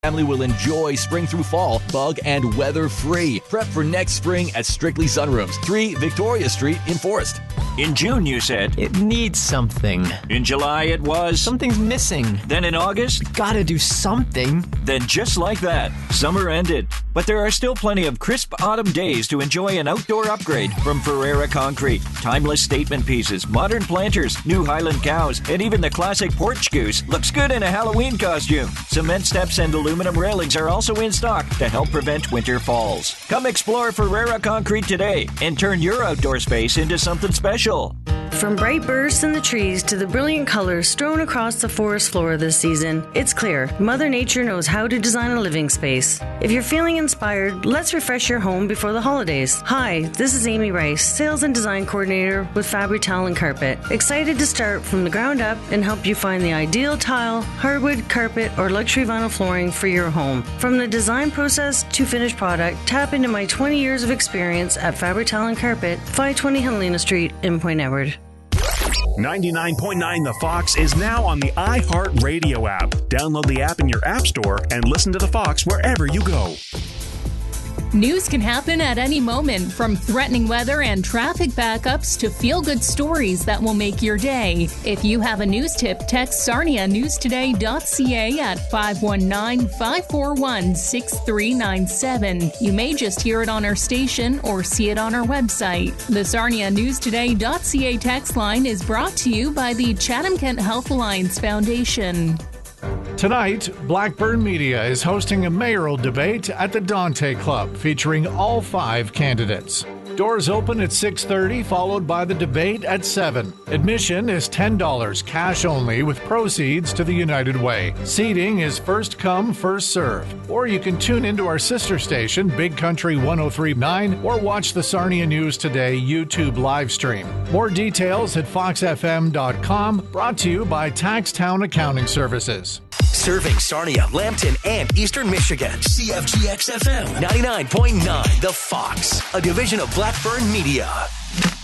family will enjoy spring through fall, bug and weather free. Prep for next spring at Strictly Sunrooms, 3 Victoria Street in Forest. In June, you said it needs something. In July, it was something's missing. Then in August, gotta do something. Then just like that, summer ended. But there are still plenty of crisp autumn days to enjoy an outdoor upgrade from Ferreira Concrete. Timeless statement pieces, modern planters, new Highland cows, and even the classic porch goose looks good in a Halloween costume. Cement steps and aluminum railings are also in stock to help prevent winter falls. Come explore Ferreira Concrete today and turn your outdoor space into something special. From bright bursts in the trees to the brilliant colors strewn across the forest floor this season, it's clear Mother Nature knows how to design a living space. If you're feeling inspired, let's refresh your home before the holidays. Hi, this is Amy Rice, Sales and Design Coordinator with Fabri-Tile and Carpet. Excited to start from the ground up and help you find the ideal tile, hardwood, carpet, or luxury vinyl flooring for your home. From the design process to finished product, tap into my 20 years of experience at Fabri-Tile and Carpet, 520 Helena Street in Point Edward. 99.9 The Fox is now on the iHeartRadio app. Download the app in your app store and listen to The Fox wherever you go. News can happen at any moment, from threatening weather and traffic backups to feel-good stories that will make your day. If you have a news tip, text sarnianewstoday.ca at 519-541-6397. You may just hear it on our station or see it on our website. The sarnianewstoday.ca text line is brought to you by the Chatham-Kent Health Alliance Foundation. Tonight, Blackburn Media is hosting a mayoral debate at the Dante Club featuring all 5 candidates. Doors open at 6:30, followed by the debate at 7. Admission is $10, cash only, with proceeds to the United Way. Seating is first come, first served. Or you can tune into our sister station, Big Country 103.9, or watch the Sarnia News Today YouTube live stream. More details at foxfm.com, brought to you by Taxtown Accounting Services. Serving Sarnia, Lambton, and Eastern Michigan. CFGX FM 99.9 The Fox, a division of Blackburn Media.